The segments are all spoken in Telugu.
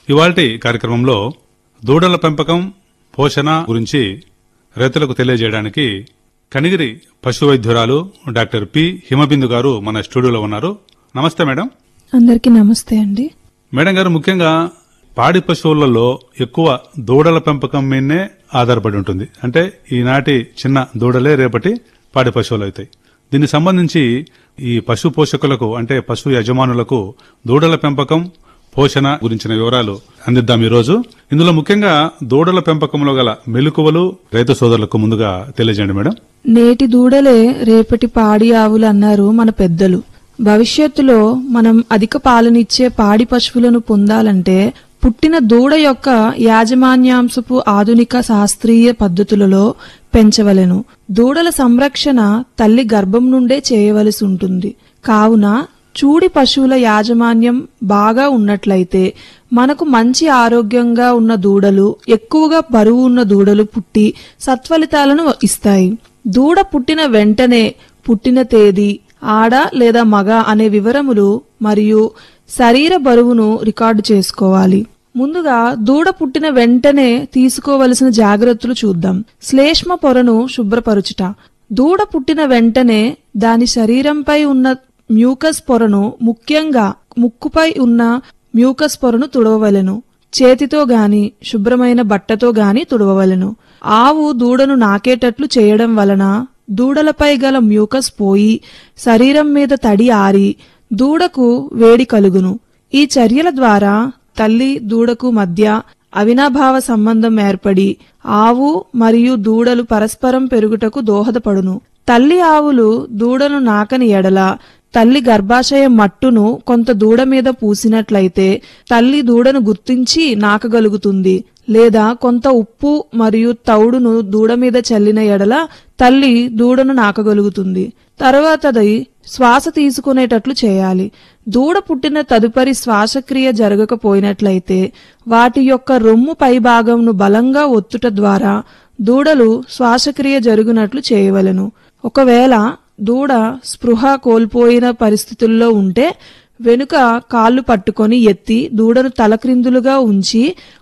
ఇవాల్టి కార్యక్రమంలో దూడల పెంపకం పోషణ గురించి రైతులకు తెలియజేయడానికి కనిగిరి పశు వైద్యురాలు డాక్టర్ పి హిమబిందు గారు మన స్టూడియోలో ఉన్నారు. నమస్తే మేడం. అందరికీ నమస్తే అండి. మేడం గారు, ముఖ్యంగా పాడి పశువులలో ఎక్కువ దూడల పెంపకం మీదనే ఆధారపడి ఉంటుంది. అంటే ఈనాటి చిన్న దూడలే రేపటి పాడి పశువులు అవుతాయి. దీనికి సంబంధించి ఈ పశు పోషకులకు అంటే పశు యజమానులకు దూడల పెంపకం పోషణ గురించిన వివరాలు అందిద్దాం ఈరోజు. ఇందులో ముఖ్యంగా దూడల పెంపకంలో గల మెలకువలు రైతు సోదరులకు ముందుగా తెలియజేయండి మేడం. నేటి దూడలే రేపటి పాడి ఆవులు అన్నారు మన పెద్దలు. భవిష్యత్తులో మనం అధిక పాలనిచ్చే పాడి పశువులను పొందాలంటే పుట్టిన దూడ యొక్క యాజమాన్యాంశపు ఆధునిక శాస్త్రీయ పద్ధతులలో పెంచవలెను. దూడల సంరక్షణ తల్లి గర్భం నుండే చేయవలసి ఉంటుంది. కావున చూడి పశువుల యాజమాన్యం బాగా ఉన్నట్లయితే మనకు మంచి ఆరోగ్యంగా ఉన్న దూడలు, ఎక్కువగా బరువు ఉన్న దూడలు పుట్టి సత్ఫలితాలను ఇస్తాయి. దూడ పుట్టిన వెంటనే పుట్టిన తేదీ, ఆడ లేదా మగ అనే వివరములు మరియు శరీర బరువును రికార్డు చేసుకోవాలి. ముందుగా దూడ పుట్టిన వెంటనే తీసుకోవలసిన జాగ్రత్తలు చూద్దాం. శ్లేష్మ పొరను శుభ్రపరుచుట. దూడ పుట్టిన వెంటనే దాని శరీరంపై ఉన్న మ్యూకస్ పొరను, ముఖ్యంగా ముక్కుపై ఉన్న మ్యూకస్ పొరను తుడవవలెను. చేతితో గాని శుభ్రమైన బట్టతో గాని తుడవవలెను. ఆవు దూడను నాకేటట్లు చేయడం వలన దూడలపై గల మ్యూకస్ పోయి శరీరం మీద తడి ఆరి దూడకు వేడి కలుగును. ఈ చర్యల ద్వారా తల్లి దూడకు మధ్య అవినాభావ సంబంధం ఏర్పడి ఆవు మరియు దూడలు పరస్పరం పెరుగుటకు దోహదపడును. తల్లి ఆవులు దూడను నాకని ఎడల తల్లి గర్భాశయ మట్టును కొంత దూడ మీద పూసినట్లయితే తల్లి దూడను గుర్తించి నాకగలుగుతుంది. లేదా కొంత ఉప్పు మరియు తౌడును దూడ మీద చల్లిన ఎడల తల్లి దూడను నాకగలుగుతుంది. తర్వాతది శ్వాస తీసుకునేటట్లు చేయాలి. దూడ పుట్టిన తదుపరి శ్వాసక్రియ జరగకపోయినట్లయితే వాటి యొక్క రొమ్ము పైభాగంను బలంగా ఒత్తుట ద్వారా దూడలు శ్వాసక్రియ జరుగునట్లు చేయవలెను. ఒకవేళ దూడ స్పృహ కోల్పోయిన పరిస్థితుల్లో ఉంటే వెనుక కాళ్లు పట్టుకొని ఎత్తి దూడను తలక్రిందులుగా ఉంచి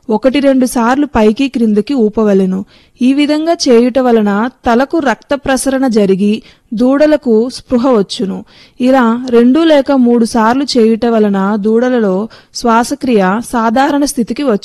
1-2 సార్లు పైకి క్రిందికి ఊపవలెను. ఈ విధంగా చేయుట వలన తలకు రక్త ప్రసరణ జరిగి దూడలకు స్పృహ వచ్చును. ఇలా 2 లేక 3 సార్లు చేయుట వలన దూడలలో శ్వాసక్రియ సాధారణ స్థితికి వచ్చును.